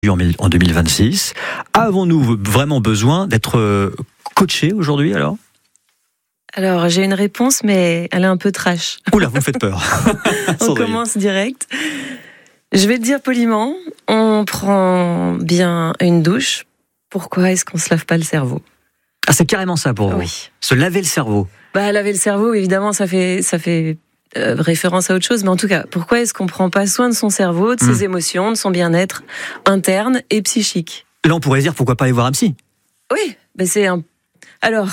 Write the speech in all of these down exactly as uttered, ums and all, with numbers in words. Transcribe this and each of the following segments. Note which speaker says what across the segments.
Speaker 1: en deux mille vingt-six. Avons-nous vraiment besoin d'être coachés aujourd'hui alors ?
Speaker 2: Alors, j'ai une réponse, mais elle est un peu trash.
Speaker 1: Oula, vous me faites peur.
Speaker 2: On commence direct. Je vais le dire poliment, on prend bien une douche. Pourquoi est-ce qu'on se lave pas le cerveau ?
Speaker 1: Ah, c'est carrément ça pour vous ?
Speaker 2: Oui.
Speaker 1: Se laver le cerveau ?
Speaker 2: Bah, laver le cerveau, évidemment, ça fait, ça fait euh, référence à autre chose. Mais en tout cas, pourquoi est-ce qu'on prend pas soin de son cerveau, de ses mmh. émotions, de son bien-être interne et psychique ?
Speaker 1: Là, on pourrait dire, pourquoi pas aller voir un psy ?
Speaker 2: Oui, mais c'est un... Alors,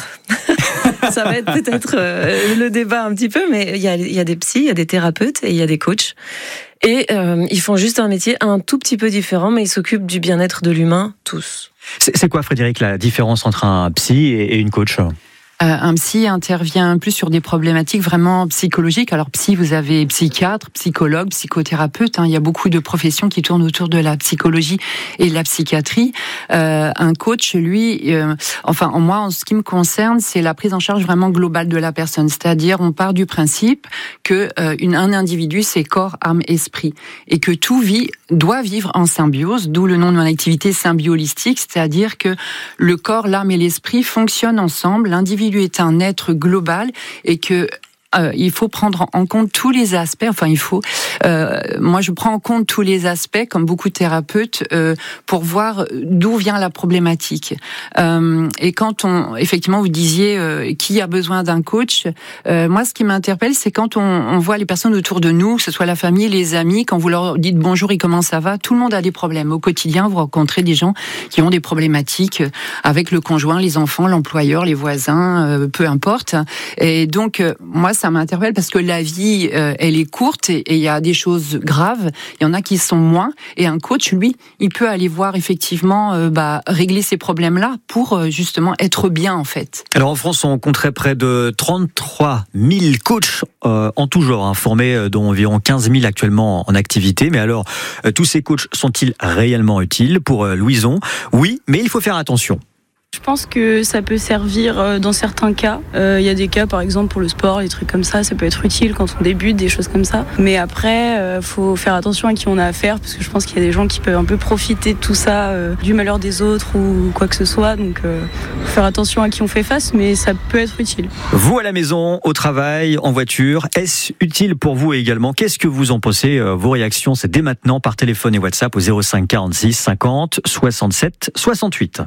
Speaker 2: ça va être peut-être euh, le débat un petit peu, mais il y a, il y a des psys, il y a des thérapeutes et il y a des coachs. Et euh, ils font juste un métier un tout petit peu différent, mais ils s'occupent du bien-être de l'humain, tous.
Speaker 1: C'est, c'est quoi, Frédéric, la différence entre un psy et, et une coach ?
Speaker 3: Euh, un psy intervient plus sur des problématiques vraiment psychologiques. Alors psy, vous avez psychiatre, psychologue, psychothérapeute. Hein. Il y a beaucoup de professions qui tournent autour de la psychologie et de la psychiatrie. Euh, un coach, lui, euh, enfin moi, en ce qui me concerne, c'est la prise en charge vraiment globale de la personne. C'est-à-dire, on part du principe que euh, une, un individu, c'est corps, âme, esprit, et que tout vit doit vivre en symbiose. D'où le nom de mon activité, symbiolistique, c'est-à-dire que le corps, l'âme et l'esprit fonctionnent ensemble. L'individu est un être global et que Euh, il faut prendre en compte tous les aspects. Enfin, il faut. Euh, moi, je prends en compte tous les aspects, comme beaucoup de thérapeutes, euh, pour voir d'où vient la problématique. Euh, et quand on, effectivement, vous disiez euh, qui a besoin d'un coach. Euh, moi, ce qui m'interpelle, c'est quand on, on voit les personnes autour de nous, que ce soit la famille, les amis, quand vous leur dites bonjour et comment ça va, tout le monde a des problèmes au quotidien. Vous rencontrez des gens qui ont des problématiques avec le conjoint, les enfants, l'employeur, les voisins, euh, peu importe. Et donc, euh, moi, ça m'interpelle parce que la vie, euh, elle est courte et il y a des choses graves. Il y en a qui sont moins. Et un coach, lui, il peut aller voir effectivement euh, bah, régler ces problèmes-là pour euh, justement être bien en fait.
Speaker 1: Alors en France, on compterait près de trente-trois mille coachs euh, en tout genre, hein, formés, euh, dont environ quinze mille actuellement en activité. Mais alors, euh, tous ces coachs sont-ils réellement utiles pour euh, Louison ? Oui, mais il faut faire attention.
Speaker 4: Je pense que ça peut servir dans certains cas. Il euh, y a des cas, par exemple, pour le sport, les trucs comme ça, ça peut être utile quand on débute, des choses comme ça. Mais après, il euh, faut faire attention à qui on a affaire, parce que je pense qu'il y a des gens qui peuvent un peu profiter de tout ça, euh, du malheur des autres ou quoi que ce soit. Donc, euh, faut faire attention à qui on fait face, mais ça peut être utile.
Speaker 1: Vous à la maison, au travail, en voiture, est-ce utile pour vous également ? Qu'est-ce que vous en pensez ? Vos réactions, c'est dès maintenant par téléphone et WhatsApp au zéro cinq quarante-six cinquante soixante-sept soixante-huit.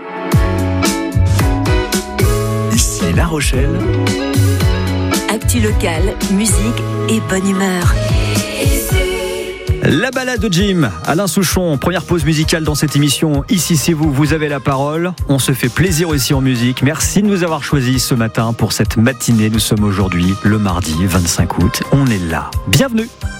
Speaker 1: Ici La Rochelle.
Speaker 5: Actu locale, musique et bonne humeur.
Speaker 1: La balade de Jim, Alain Souchon, première pause musicale dans cette émission. Ici c'est vous, vous avez la parole. On se fait plaisir aussi en musique. Merci de nous avoir choisis ce matin pour cette matinée. Nous sommes aujourd'hui le mardi vingt-cinq août. On est là. Bienvenue.